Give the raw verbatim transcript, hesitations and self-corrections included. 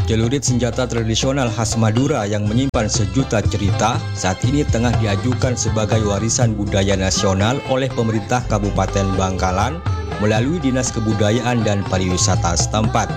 Celurit senjata tradisional khas Madura yang menyimpan sejuta cerita saat ini tengah diajukan sebagai warisan budaya nasional oleh pemerintah Kabupaten Bangkalan melalui Dinas Kebudayaan dan Pariwisata setempat.